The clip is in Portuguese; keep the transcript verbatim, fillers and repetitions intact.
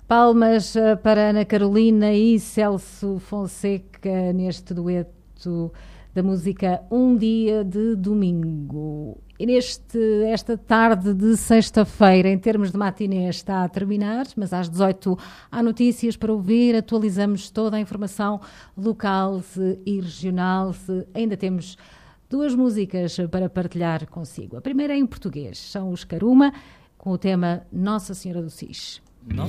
Palmas para Ana Carolina e Celso Fonseca neste dueto da música Um Dia de Domingo. E neste, esta tarde de sexta-feira, em termos de matiné, está a terminar, mas às dezoito há notícias para ouvir, atualizamos toda a informação local e regional. Ainda temos duas músicas para partilhar consigo. A primeira é em português, são os Caruma, com o tema Nossa Senhora do Sis.